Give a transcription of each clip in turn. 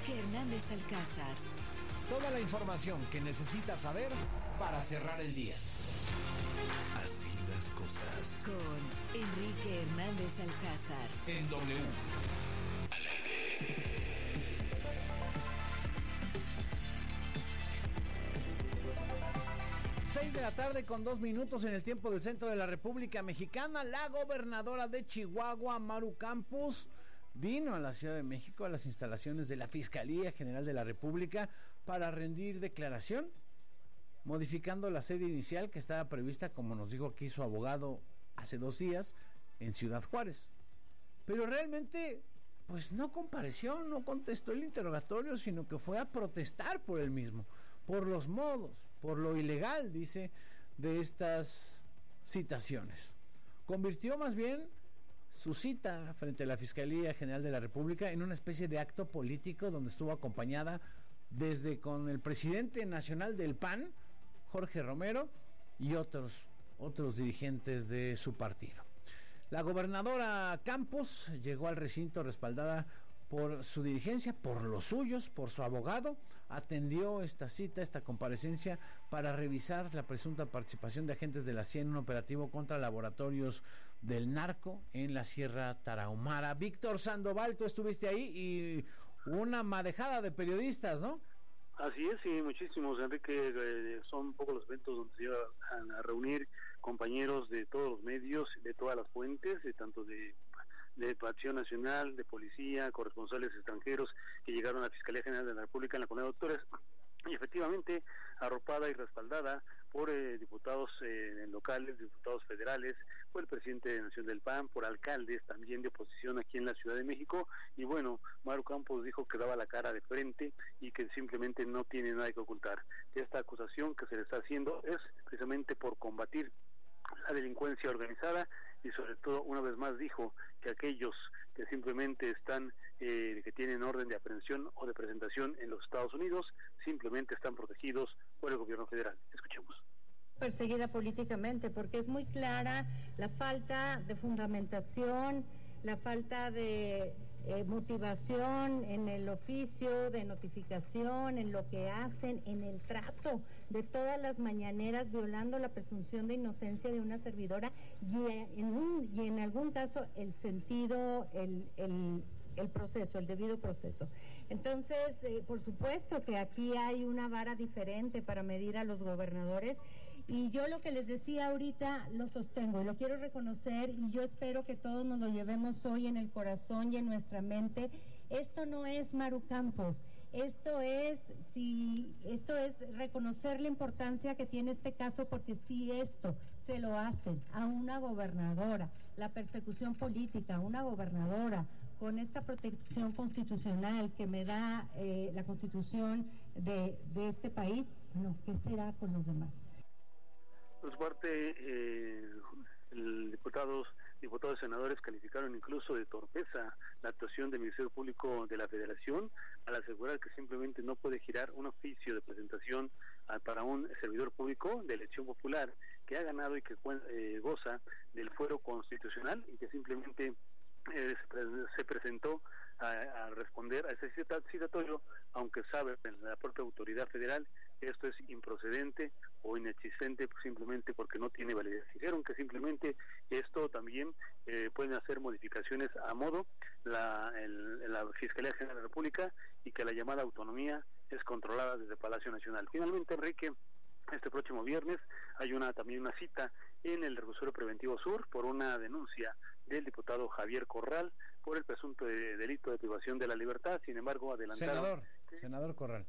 Enrique Hernández Alcázar. Toda la información que necesitas saber para cerrar el día. Así las cosas. Con Enrique Hernández Alcázar. En W. Al aire. 6 de la tarde con 2 minutos en el tiempo del centro de la República Mexicana. La gobernadora de Chihuahua, Maru Campos, vino a la Ciudad de México, a las instalaciones de la Fiscalía General de la República, para rendir declaración, modificando la sede inicial que estaba prevista, como nos dijo aquí su abogado hace 2 días, en Ciudad Juárez. Pero realmente, pues no compareció, no contestó el interrogatorio, sino que fue a protestar por el mismo, por los modos, por lo ilegal, dice, de estas citaciones. Convirtió más bien su cita frente a la Fiscalía General de la República en una especie de acto político donde estuvo acompañada desde con el presidente nacional del PAN, Jorge Romero, y otros dirigentes de su partido. La gobernadora Campos llegó al recinto respaldada por su dirigencia, por los suyos, por su abogado. Atendió esta cita, esta comparecencia, para revisar la presunta participación de agentes de la CIA en un operativo contra laboratorios del narco en la Sierra Tarahumara. Víctor Sandoval, tú estuviste ahí y una madejada de periodistas, ¿no? Así es, sí, muchísimos, Enrique. Son pocos los eventos donde se llevan a reunir compañeros de todos los medios, de todas las fuentes, tanto de Acción Nacional, de Policía, corresponsales extranjeros que llegaron a la Fiscalía General de la República en la Comunidad de Doctores, y efectivamente arropada y respaldada por diputados locales, diputados federales, por el presidente de Nación del PAN, por alcaldes también de oposición aquí en la Ciudad de México. Y bueno, Maru Campos dijo que daba la cara de frente y que simplemente no tiene nada que ocultar. Esta acusación que se le está haciendo es precisamente por combatir la delincuencia organizada, y sobre todo, una vez más, dijo que aquellos que simplemente están, que tienen orden de aprehensión o de presentación en los Estados Unidos, simplemente están protegidos por el gobierno federal. Escuchemos. Perseguida políticamente, porque es muy clara la falta de fundamentación, la falta de motivación en el oficio, de notificación, en lo que hacen, en el trato de todas las mañaneras, violando la presunción de inocencia de una servidora y en algún caso el sentido, el proceso, el debido proceso. Entonces, por supuesto que aquí hay una vara diferente para medir a los gobernadores, y yo lo que les decía ahorita lo sostengo y lo quiero reconocer, y yo espero que todos nos lo llevemos hoy en el corazón y en nuestra mente. Esto no es Maru Campos, esto es reconocer la importancia que tiene este caso, porque si esto se lo hacen a una gobernadora, la persecución política a una gobernadora con esta protección constitucional que me da la Constitución de este país, bueno, ¿qué será con los demás? Por su parte, diputados y senadores calificaron incluso de torpeza la actuación del Ministerio Público de la Federación al asegurar que simplemente no puede girar un oficio de presentación para un servidor público de elección popular que ha ganado y que goza del fuero constitucional, y que simplemente se presentó a responder a ese citatorio, aunque sabe la propia autoridad federal que esto es improcedente o inexistente, simplemente porque no tiene validez. Dijeron que simplemente esto también pueden hacer modificaciones a modo la Fiscalía General de la República, y que la llamada autonomía es controlada desde Palacio Nacional. Finalmente, Enrique, este próximo viernes hay también una cita en el Reclusorio Preventivo Sur por una denuncia del diputado Javier Corral por el presunto delito de privación de la libertad. Sin embargo, adelantaron... Senador Corral.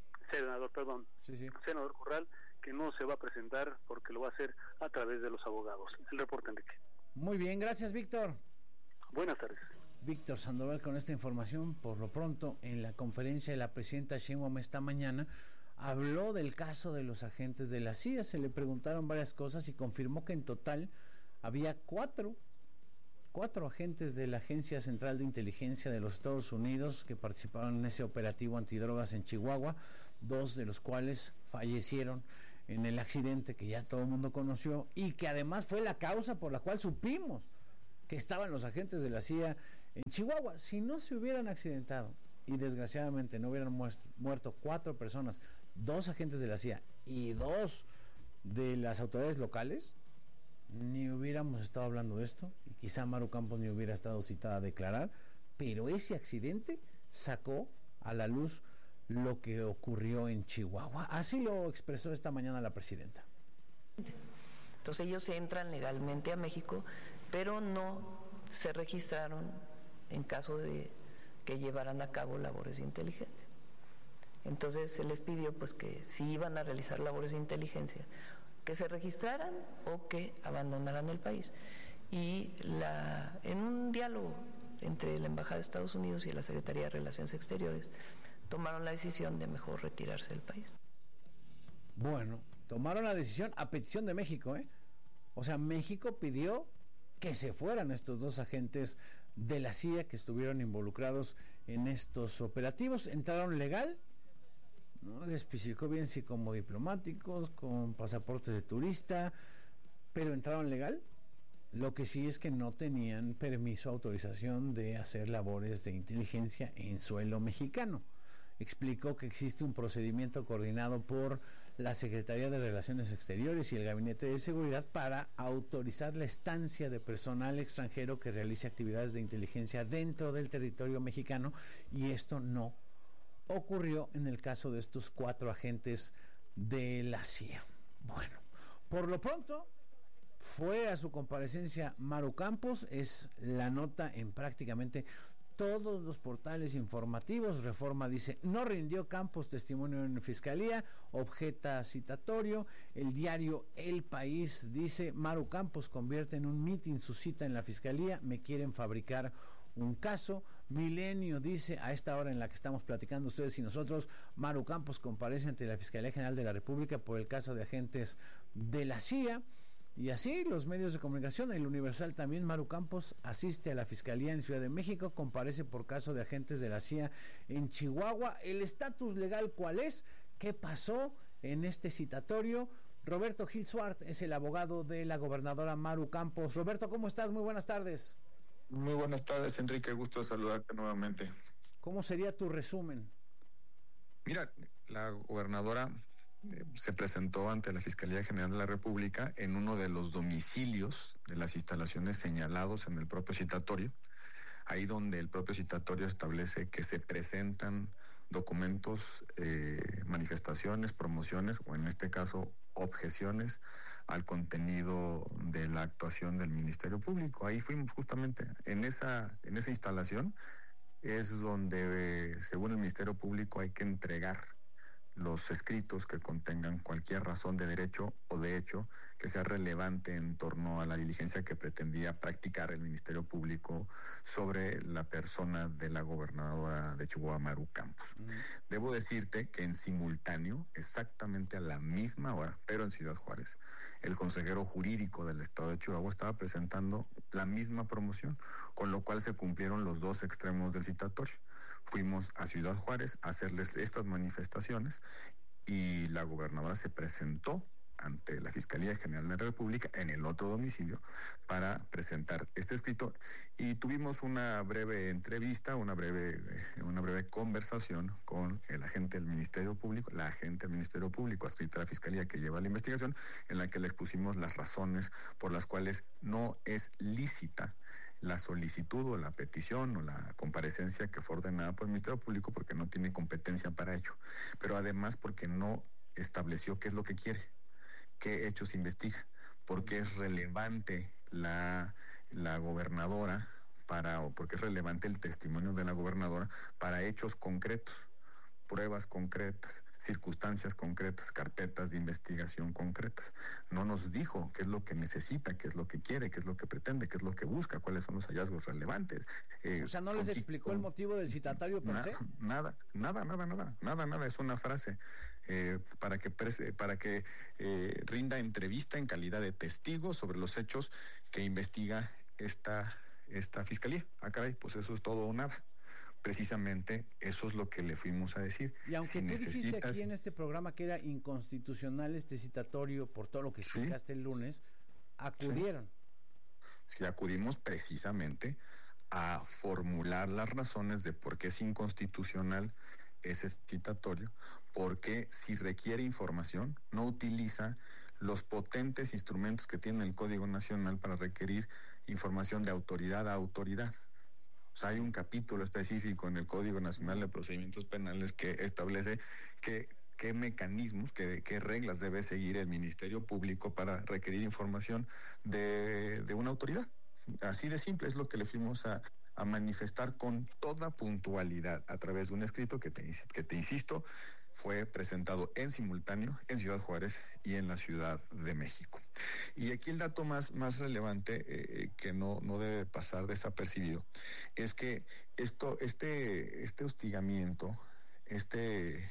Sí. Senador Corral, que no se va a presentar porque lo va a hacer a través de los abogados. El reporte, Enrique. Muy bien, gracias, Víctor. Buenas tardes. Víctor Sandoval con esta información. Por lo pronto, en la conferencia de la presidenta Sheinbaum esta mañana, habló del caso de los agentes de la CIA. Se le preguntaron varias cosas y confirmó que en total había cuatro agentes de la Agencia Central de Inteligencia de los Estados Unidos que participaron en ese operativo antidrogas en Chihuahua, 2 de los cuales fallecieron en el accidente que ya todo el mundo conoció, y que además fue la causa por la cual supimos que estaban los agentes de la CIA en Chihuahua. Si no se hubieran accidentado, y desgraciadamente no hubieran muerto 4 personas, 2 agentes de la CIA y 2 de las autoridades locales, ni hubiéramos estado hablando de esto, y quizá Maru Campos ni hubiera estado citada a declarar, pero ese accidente sacó a la luz lo que ocurrió en Chihuahua. Así lo expresó esta mañana la presidenta. Entonces ellos entran legalmente a México, pero no se registraron en caso de que llevaran a cabo labores de inteligencia. Entonces se les pidió pues que si iban a realizar labores de inteligencia, que se registraran o que abandonaran el país. Y en un diálogo entre la Embajada de Estados Unidos y la Secretaría de Relaciones Exteriores, tomaron la decisión de mejor retirarse del país. Bueno, tomaron la decisión a petición de México, ¿eh? O sea, México pidió que se fueran estos 2 agentes de la CIA que estuvieron involucrados en estos operativos. Entraron legal, no especificó bien si como diplomáticos, con pasaportes de turista, pero entraron legal. Lo que sí es que no tenían permiso, autorización de hacer labores de inteligencia en suelo mexicano. Explicó que existe un procedimiento coordinado por la Secretaría de Relaciones Exteriores y el Gabinete de Seguridad para autorizar la estancia de personal extranjero que realice actividades de inteligencia dentro del territorio mexicano, y esto no ocurrió en el caso de estos 4 agentes de la CIA. Bueno, por lo pronto fue a su comparecencia Maru Campos, es la nota en prácticamente todos los portales informativos. Reforma dice: no rindió Campos testimonio en fiscalía, objeta citatorio. El diario El País dice: Maru Campos convierte en un mitin su cita en la fiscalía, me quieren fabricar un caso. Milenio dice: a esta hora en la que estamos platicando ustedes y nosotros, Maru Campos comparece ante la Fiscalía General de la República por el caso de agentes de la CIA. Y así los medios de comunicación, el Universal también: Maru Campos asiste a la Fiscalía en Ciudad de México, comparece por caso de agentes de la CIA en Chihuahua. ¿El estatus legal cuál es? ¿Qué pasó en este citatorio? Roberto Gil Suart es el abogado de la gobernadora Maru Campos. Roberto, ¿cómo estás? Muy buenas tardes. Muy buenas tardes, Enrique, gusto saludarte nuevamente. ¿Cómo sería tu resumen? Mira, la gobernadora se presentó ante la Fiscalía General de la República en uno de los domicilios de las instalaciones señalados en el propio citatorio, ahí donde el propio citatorio establece que se presentan documentos, manifestaciones, promociones o en este caso objeciones al contenido de la actuación del Ministerio Público. Ahí fuimos justamente en esa instalación, es donde según el Ministerio Público hay que entregar los escritos que contengan cualquier razón de derecho o de hecho que sea relevante en torno a la diligencia que pretendía practicar el Ministerio Público sobre la persona de la gobernadora de Chihuahua, Maru Campos. Debo decirte que en simultáneo, exactamente a la misma hora, pero en Ciudad Juárez, el consejero jurídico del estado de Chihuahua estaba presentando la misma promoción, con lo cual se cumplieron los 2 extremos del citatorio. Fuimos a Ciudad Juárez a hacerles estas manifestaciones y la gobernadora se presentó ante la Fiscalía General de la República en el otro domicilio para presentar este escrito y tuvimos una breve entrevista, una breve conversación con el agente del Ministerio Público, la agente del Ministerio Público adscrita a la Fiscalía que lleva la investigación, en la que le expusimos las razones por las cuales no es lícita la solicitud o la petición o la comparecencia que fue ordenada por el Ministerio Público porque no tiene competencia para ello, pero además porque no estableció qué es lo que quiere, qué hechos investiga, porque es relevante la gobernadora o porque es relevante el testimonio de la gobernadora para hechos concretos, pruebas concretas, circunstancias concretas, carpetas de investigación concretas. No nos dijo qué es lo que necesita, qué es lo que quiere, qué es lo que pretende, qué es lo que busca, cuáles son los hallazgos relevantes. O sea, ¿no les explicó el motivo del citatorio per se? Nada. Es una frase para que rinda entrevista en calidad de testigo sobre los hechos que investiga esta fiscalía. Ah, caray, pues eso es todo o nada. Precisamente eso es lo que le fuimos a decir. Y aunque tú dijiste aquí en este programa que era inconstitucional este citatorio por todo lo que explicaste el lunes, acudieron. Sí, acudimos precisamente a formular las razones de por qué es inconstitucional ese citatorio, porque si requiere información, no utiliza los potentes instrumentos que tiene el Código Nacional para requerir información de autoridad a autoridad. O sea, hay un capítulo específico en el Código Nacional de Procedimientos Penales que establece qué mecanismos, qué reglas debe seguir el Ministerio Público para requerir información de una autoridad. Así de simple es lo que le fuimos a manifestar con toda puntualidad a través de un escrito que te insisto, fue presentado en simultáneo en Ciudad Juárez y en la Ciudad de México. Y aquí el dato más relevante que no debe pasar desapercibido es que este hostigamiento, este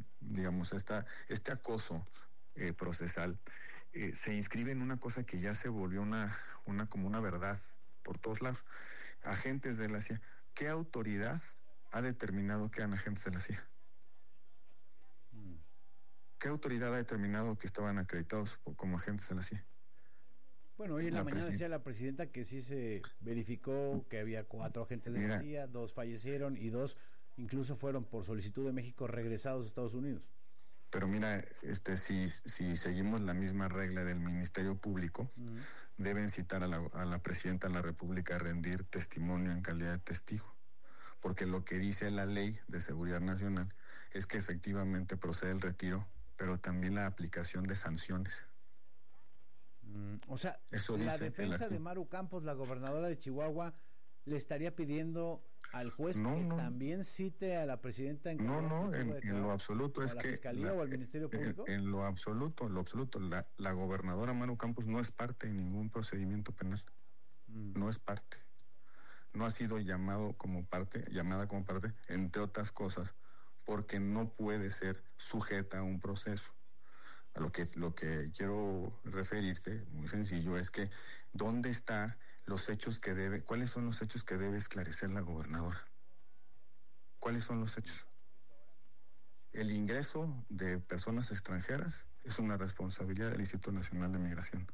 acoso procesal se inscribe en una cosa que ya se volvió como una verdad por todos lados. Agentes de la CIA. ¿Qué autoridad ha determinado que eran agentes de la CIA? ¿Qué autoridad ha determinado que estaban acreditados como agentes de la CIA? Bueno, hoy en la mañana decía la presidenta que sí se verificó que había 4 agentes de la CIA, 2 fallecieron y 2 incluso fueron por solicitud de México regresados a Estados Unidos. Pero mira, si seguimos la misma regla del Ministerio Público, deben citar a la Presidenta de la República a rendir testimonio en calidad de testigo, porque lo que dice la Ley de Seguridad Nacional es que efectivamente procede el retiro, pero también la aplicación de sanciones. O sea, la defensa de Maru Campos, la gobernadora de Chihuahua, le estaría pidiendo al juez que también cite a la presidenta en lo absoluto es que la Fiscalía o al Ministerio Público. En lo absoluto, la gobernadora Maru Campos no es parte de ningún procedimiento penal. No es parte. No ha sido llamada como parte, entre otras cosas, porque no puede ser sujeta a un proceso. A lo que quiero referirte, muy sencillo, es que ¿dónde está cuáles son los hechos que debe esclarecer la gobernadora? ¿Cuáles son los hechos? El ingreso de personas extranjeras es una responsabilidad del Instituto Nacional de Migración.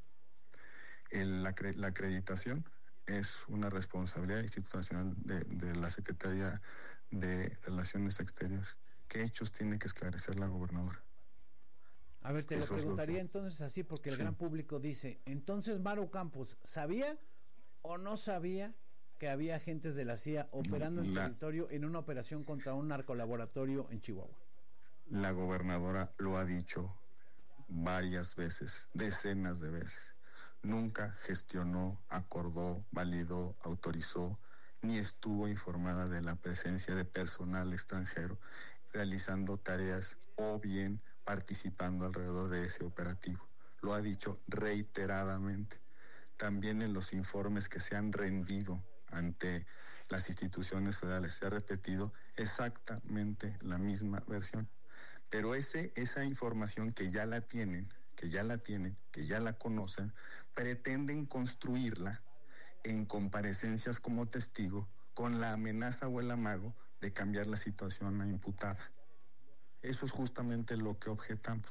La acreditación es una responsabilidad del Instituto Nacional de la Secretaría de Relaciones Exteriores. ¿Qué hechos tiene que esclarecer la gobernadora? A ver, te lo preguntaría entonces así, porque el gran público dice, entonces Maru Campos, ¿sabía o no sabía que había agentes de la CIA operando en el territorio en una operación contra un narcolaboratorio en Chihuahua? La gobernadora lo ha dicho varias veces, decenas de veces. Nunca gestionó, acordó, validó, autorizó, ni estuvo informada de la presencia de personal extranjero realizando tareas o bien participando alrededor de ese operativo. Lo ha dicho reiteradamente. También en los informes que se han rendido ante las instituciones federales se ha repetido exactamente la misma versión. Pero esa información que ya la tienen, que ya la conocen, pretenden construirla en comparecencias como testigo con la amenaza o el amago de cambiar la situación a imputada. Eso es justamente lo que objetamos.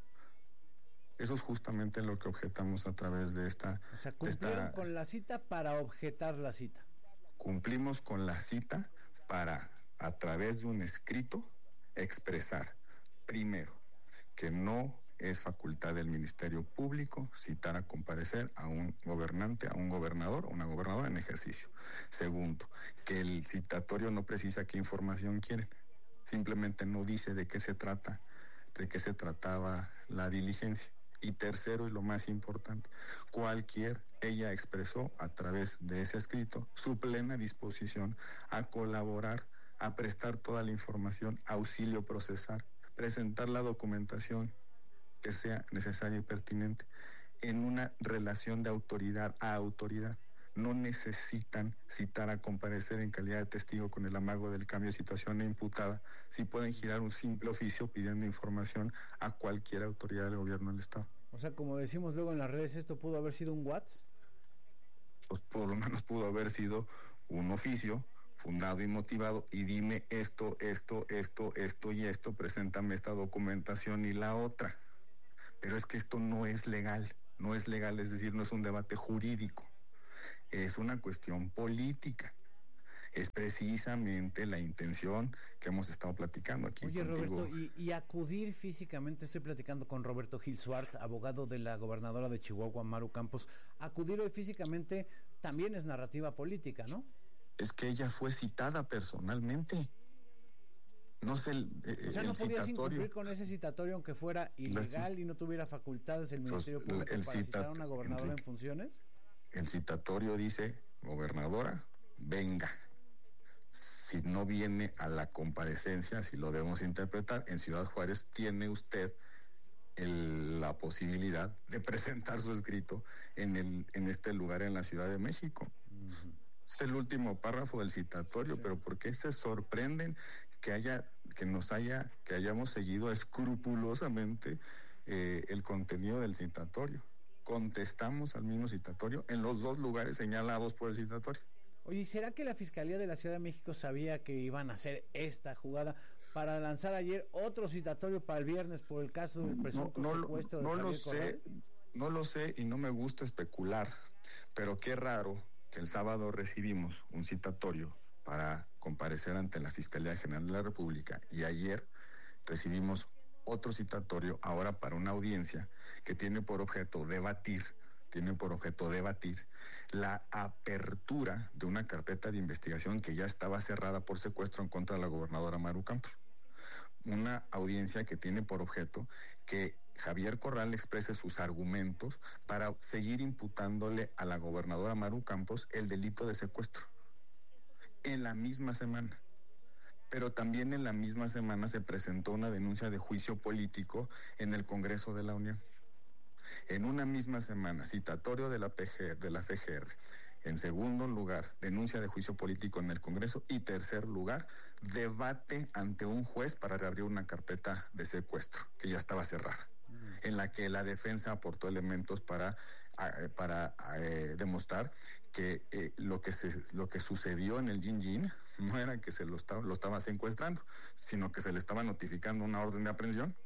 A través de esta... O sea, cumplieron con la cita para objetar la cita. Cumplimos con la cita para, a través de un escrito, expresar, primero, que no es facultad del Ministerio Público citar a comparecer a un gobernante, a un gobernador o una gobernadora en ejercicio. Segundo, que el citatorio no precisa qué información quieren. Simplemente no dice de qué se trataba la diligencia. Y tercero, y lo más importante, ella expresó a través de ese escrito su plena disposición a colaborar, a prestar toda la información, auxilio procesar, presentar la documentación que sea necesaria y pertinente en una relación de autoridad a autoridad. No necesitan citar a comparecer en calidad de testigo con el amago del cambio de situación e imputada, si pueden girar un simple oficio pidiendo información a cualquier autoridad del gobierno del Estado. O sea, como decimos luego en las redes, ¿esto pudo haber sido un WhatsApp? Pues por lo menos pudo haber sido un oficio fundado y motivado, y dime esto y esto, preséntame esta documentación y la otra. Pero es que esto no es legal, es decir, no es un debate jurídico. es una cuestión política. Es precisamente la intención que hemos estado platicando aquí. Oye, contigo. Roberto, y acudir físicamente, estoy platicando con Roberto Gil Suart, abogado de la gobernadora de Chihuahua, Maru Campos, acudir hoy físicamente también es narrativa política, ¿no? Es que ella fue citada personalmente. No sé, o sea, no podías citatorio, incumplir con ese citatorio aunque fuera ilegal y no tuviera facultades el Ministerio Público para citar a una gobernadora en funciones. El citatorio dice, gobernadora, venga. Si no viene a la comparecencia, si lo debemos interpretar, en Ciudad Juárez tiene usted la posibilidad de presentar su escrito en este lugar en la Ciudad de México. Uh-huh. Es el último párrafo del citatorio, sí. Pero ¿por qué se sorprenden que hayamos seguido escrupulosamente el contenido del citatorio? Contestamos al mismo citatorio en los dos lugares señalados por el citatorio. Oye, ¿será que la Fiscalía de la Ciudad de México sabía que iban a hacer esta jugada para lanzar ayer otro citatorio para el viernes por el caso del presunto secuestro de Javier Corral? No lo sé y no me gusta especular, pero qué raro que el sábado recibimos un citatorio para comparecer ante la Fiscalía General de la República y ayer recibimos otro citatorio ahora para una audiencia que tiene por objeto debatir la apertura de una carpeta de investigación que ya estaba cerrada por secuestro en contra de la gobernadora Maru Campos. Una audiencia que tiene por objeto que Javier Corral exprese sus argumentos para seguir imputándole a la gobernadora Maru Campos el delito de secuestro. En la misma semana. Pero también en la misma semana se presentó una denuncia de juicio político en el Congreso de la Unión. En una misma semana, citatorio de la FGR. En segundo lugar, denuncia de juicio político en el Congreso. Y tercer lugar, debate ante un juez para reabrir una carpeta de secuestro, que ya estaba cerrada, en la que la defensa aportó elementos para demostrar que lo que sucedió en el Yin no era que se lo estaba secuestrando, sino que se le estaba notificando una orden de aprehensión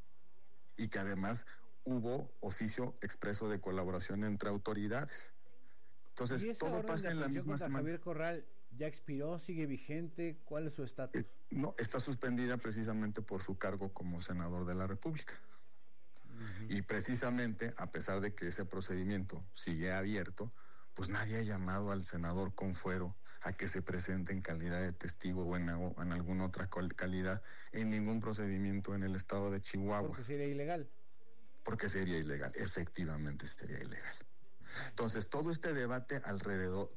y que además hubo oficio expreso de colaboración entre autoridades. Entonces, todo pasa en la misma semana. Javier Corral ya expiró, sigue vigente, ¿cuál es su estatus? No, está suspendida precisamente por su cargo como senador de la República. Uh-huh. Y precisamente, a pesar de que ese procedimiento sigue abierto, pues nadie ha llamado al senador Confuero a que se presente en calidad de testigo o en alguna otra calidad en ningún procedimiento en el estado de Chihuahua. Porque sería ilegal. Porque sería ilegal, efectivamente sería ilegal. Entonces, todo este debate alrededor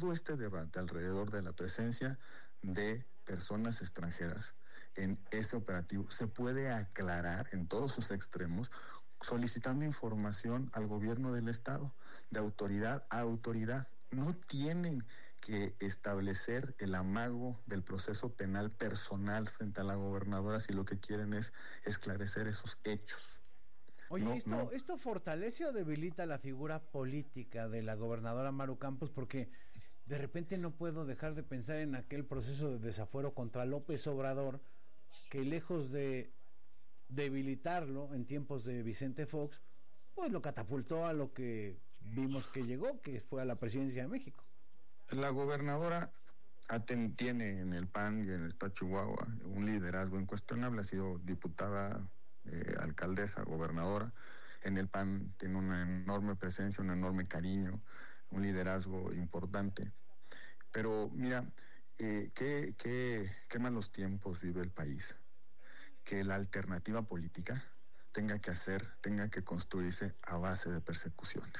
de la presencia de personas extranjeras en ese operativo se puede aclarar en todos sus extremos solicitando información al gobierno del estado, de autoridad a autoridad. No tienen que establecer el amago del proceso penal personal frente a la gobernadora si lo que quieren es esclarecer esos hechos. Oye, ¿esto fortalece o debilita la figura política de la gobernadora Maru Campos? Porque de repente no puedo dejar de pensar en aquel proceso de desafuero contra López Obrador, que lejos de debilitarlo en tiempos de Vicente Fox, pues lo catapultó a lo que vimos que llegó, que fue a la presidencia de México. La gobernadora tiene en el PAN y en el estado de Chihuahua un liderazgo incuestionable, ha sido diputada, alcaldesa, gobernadora. En el PAN tiene una enorme presencia, un enorme cariño, un liderazgo importante. Pero mira, qué malos tiempos vive el país. Que la alternativa política tenga que construirse a base de persecuciones.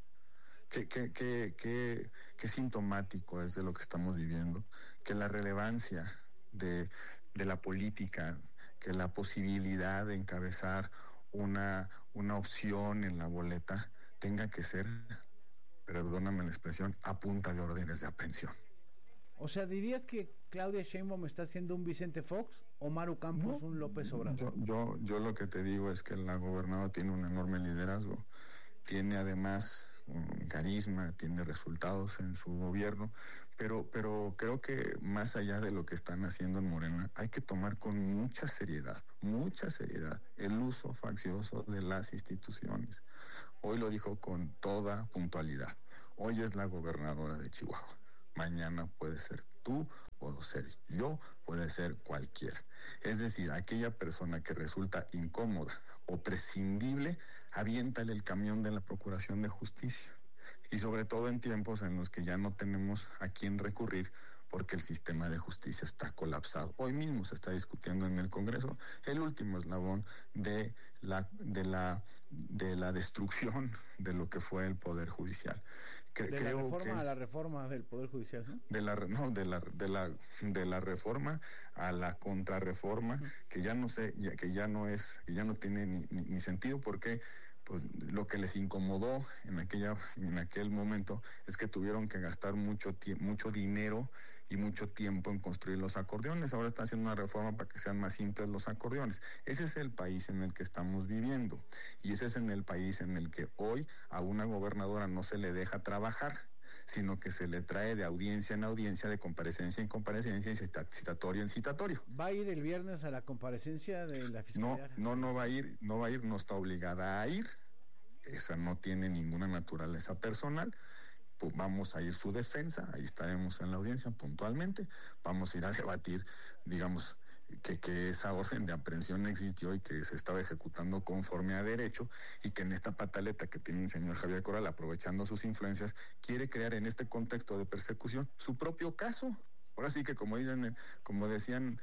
Qué sintomático es de lo que estamos viviendo, que la relevancia de la política, que la posibilidad de encabezar una opción en la boleta tenga que ser, perdóname la expresión, a punta de órdenes de aprehensión. O sea, ¿dirías que Claudia Sheinbaum está siendo un Vicente Fox o Maru Campos un López Obrador? Yo lo que te digo es que la gobernadora tiene un enorme liderazgo, tiene además un carisma, tiene resultados en su gobierno, pero creo que más allá de lo que están haciendo en Morena, hay que tomar con mucha seriedad el uso faccioso de las instituciones. Hoy lo dijo con toda puntualidad. Hoy es la gobernadora de Chihuahua. Mañana puede ser tú, puedo ser yo, puede ser cualquiera. Es decir, aquella persona que resulta incómoda o prescindible, aviéntale el camión de la Procuración de Justicia. Y sobre todo en tiempos en los que ya no tenemos a quién recurrir porque el sistema de justicia está colapsado. Hoy mismo se está discutiendo en el Congreso el último eslabón de la destrucción de lo que fue el Poder Judicial. La reforma del Poder Judicial, ¿no? De la reforma a la contrarreforma, que ya no tiene ni sentido, porque pues lo que les incomodó en aquel momento es que tuvieron que gastar mucho dinero y mucho tiempo en construir los acordeones. Ahora están haciendo una reforma para que sean más simples los acordeones. Ese es el país en el que estamos viviendo, y ese es el país en el que hoy a una gobernadora no se le deja trabajar, sino que se le trae de audiencia en audiencia, de comparecencia en comparecencia y citatorio en citatorio. ¿Va a ir el viernes a la comparecencia de la Fiscalía? No va a ir, no está obligada a ir. Esa no tiene ninguna naturaleza personal. Pues vamos a ir su defensa, ahí estaremos en la audiencia puntualmente, vamos a ir a debatir, digamos, que esa orden de aprehensión existió y que se estaba ejecutando conforme a derecho, y que en esta pataleta que tiene el señor Javier Corral, aprovechando sus influencias, quiere crear en este contexto de persecución su propio caso. Ahora sí que como decían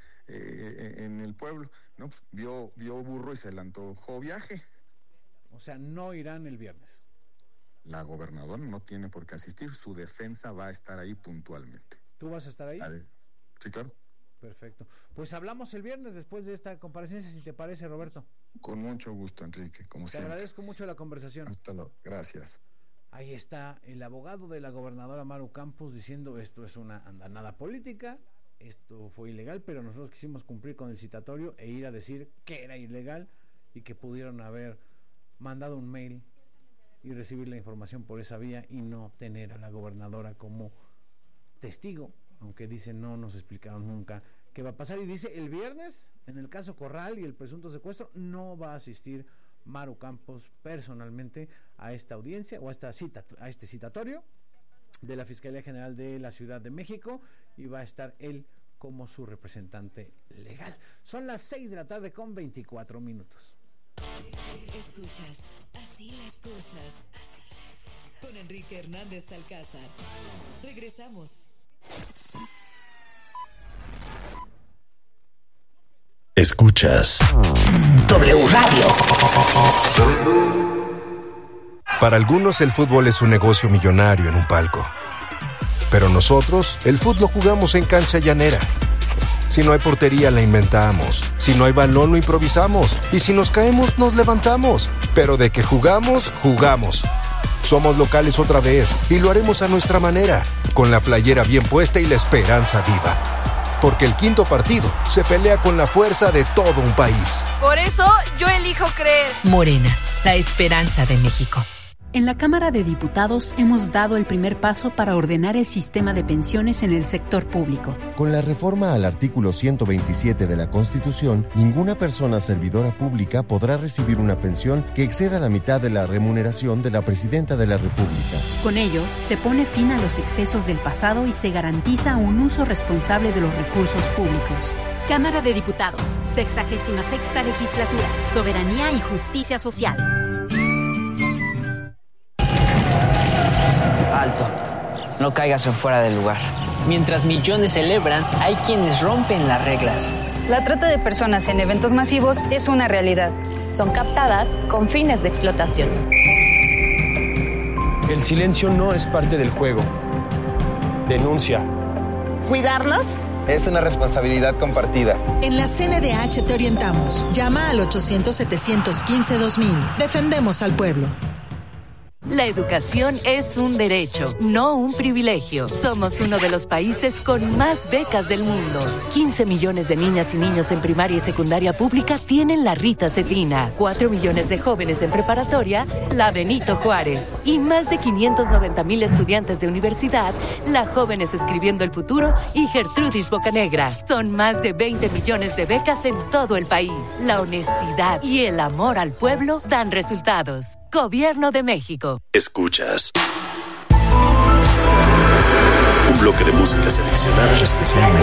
en el pueblo, ¿no? Vio burro y se le antojó viaje. O sea, no irán el viernes. La gobernadora no tiene por qué asistir, su defensa va a estar ahí puntualmente. ¿Tú vas a estar ahí? Sí, claro. Perfecto. Pues hablamos el viernes después de esta comparecencia, si te parece, Roberto. Con mucho gusto, Enrique, como siempre. Te agradezco mucho la conversación. Hasta luego, gracias. Ahí está el abogado de la gobernadora Maru Campos diciendo: esto es una andanada política, esto fue ilegal, pero nosotros quisimos cumplir con el citatorio e ir a decir que era ilegal y que pudieron haber mandado un mail y recibir la información por esa vía y no tener a la gobernadora como testigo, aunque dicen no nos explicaron nunca qué va a pasar. Y dice el viernes, en el caso Corral y el presunto secuestro, no va a asistir Maru Campos personalmente a esta audiencia o a este citatorio de la Fiscalía General de la Ciudad de México, y va a estar él como su representante legal. Son las 6 de la tarde con 24 minutos. Escuchas Así las cosas con Enrique Hernández Alcázar. Regresamos. Escuchas W Radio. Para algunos el fútbol es un negocio millonario en un palco. Pero nosotros el fútbol lo jugamos en cancha llanera. Si no hay portería, la inventamos. Si no hay balón, lo improvisamos. Y si nos caemos, nos levantamos. Pero de que jugamos, jugamos. Somos locales otra vez y lo haremos a nuestra manera, con la playera bien puesta y la esperanza viva. Porque el quinto partido se pelea con la fuerza de todo un país. Por eso, yo elijo creer. Morena, la esperanza de México. En la Cámara de Diputados hemos dado el primer paso para ordenar el sistema de pensiones en el sector público. Con la reforma al artículo 127 de la Constitución, ninguna persona servidora pública podrá recibir una pensión que exceda la mitad de la remuneración de la Presidenta de la República. Con ello, se pone fin a los excesos del pasado y se garantiza un uso responsable de los recursos públicos. Cámara de Diputados, 66ª Legislatura, Soberanía y Justicia Social. Alto, no caigas en fuera del lugar. Mientras millones celebran, hay quienes rompen las reglas. La trata de personas en eventos masivos es una realidad. Son captadas con fines de explotación. El silencio no es parte del juego. Denuncia. ¿Cuidarnos? Es una responsabilidad compartida. En la CNDH te orientamos. Llama al 800-715-2000. Defendemos al pueblo. La educación es un derecho, no un privilegio. Somos uno de los países con más becas del mundo. 15 millones de niñas y niños en primaria y secundaria pública tienen la Rita Cetina. 4 millones de jóvenes en preparatoria, la Benito Juárez. Y más de 590,000 estudiantes de universidad, la Jóvenes Escribiendo el Futuro y Gertrudis Bocanegra. Son más de 20 millones de becas en todo el país. La honestidad y el amor al pueblo dan resultados. Gobierno de México. Escuchas bloque de música seleccionada especialmente